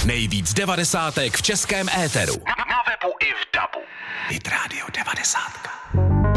Nejvíc devadesátek v českém éteru. Na webu i v DABu. Hit Radio 90.